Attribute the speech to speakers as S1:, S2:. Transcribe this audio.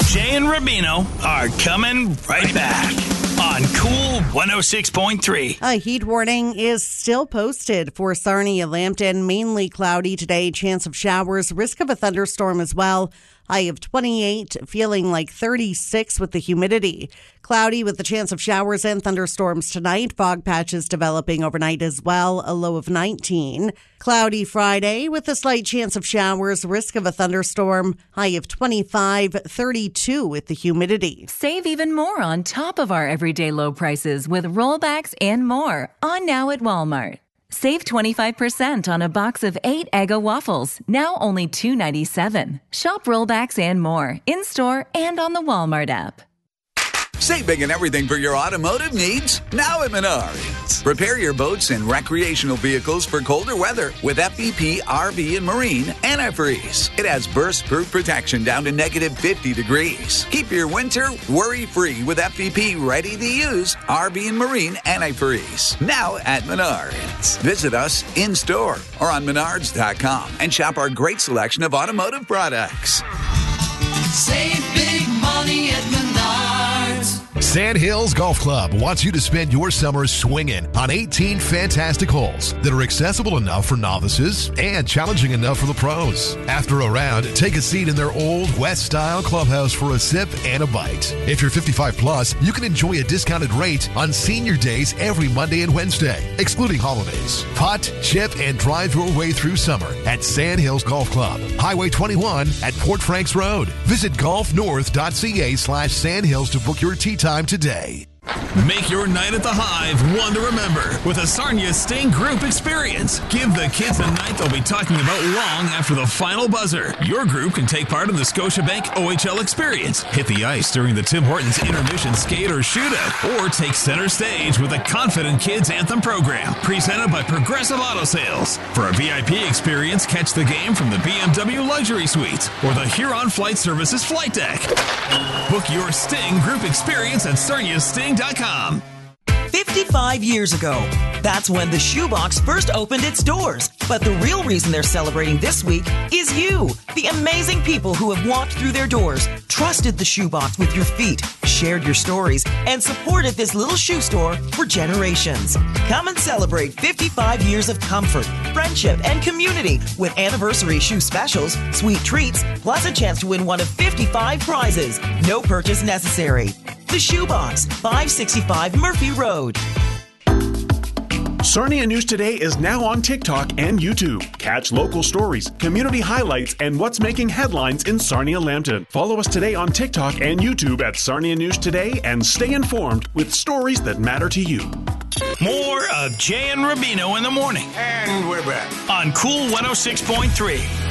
S1: Jay and Rubino are coming right back on Cool 106.3.
S2: A heat warning is still posted for Sarnia, Lambton. Mainly cloudy today, chance of showers, risk of a thunderstorm as well. High of 28, feeling like 36 with the humidity. Cloudy with the chance of showers and thunderstorms tonight. Fog patches developing overnight as well. A low of 19. Cloudy Friday with a slight chance of showers. Risk of a thunderstorm. High of 25, 32 with the humidity.
S3: Save even more on top of our everyday low prices with rollbacks and more on now at Walmart. Save 25% on a box of 8 Eggo waffles, now only $2.97. Shop rollbacks and more, in-store and on the Walmart app.
S4: Save big on everything for your automotive needs, now at Menards. Prepare your boats and recreational vehicles for colder weather with FVP, RV, and Marine antifreeze. It has burst-proof protection down to negative 50 degrees. Keep your winter worry-free with FVP ready-to-use RV and Marine antifreeze. Now at Menards. Visit us in-store or on Menards.com and shop our great selection of automotive products.
S5: Save big money at Menards.
S6: Sand Hills Golf Club wants you to spend your summer swinging on 18 fantastic holes that are accessible enough for novices and challenging enough for the pros. After a round, take a seat in their old West-style clubhouse for a sip and a bite. If you're 55 plus, you can enjoy a discounted rate on senior days every Monday and Wednesday, excluding holidays. Putt, chip, and drive your way through summer at Sand Hills Golf Club, Highway 21 at Port Franks Road. Visit golfnorth.ca/sandhills to book your tee time today.
S1: Make your night at the Hive one to remember with a Sarnia Sting group experience. Give the kids a night they'll be talking about long after the final buzzer. Your group can take part in the Scotiabank OHL experience, hit the ice during the Tim Hortons intermission skate or shootout, or take center stage with the Confident Kids Anthem program, presented by Progressive Auto Sales. For a VIP experience, catch the game from the BMW Luxury Suites or the Huron Flight Services flight deck. Book your Sting group experience at sarniasting.com.
S7: 55 years ago, that's when the Shoebox first opened its doors. But the real reason they're celebrating this week is you, the amazing people who have walked through their doors, trusted the Shoebox with your feet, shared your stories, and supported this little shoe store for generations. Come and celebrate 55 years of comfort, friendship, and community with anniversary shoe specials, sweet treats, plus a chance to win one of 55 prizes. No purchase necessary. The Shoebox, 565 Murphy Road.
S8: Sarnia News Today is now on TikTok and YouTube. Catch local stories, community highlights, and what's making headlines in Sarnia-Lambton. Follow us today on TikTok and YouTube at Sarnia News Today and stay informed with stories that matter to you.
S1: More of Jay and Rubino in the morning.
S9: And we're back
S1: on Cool 106.3.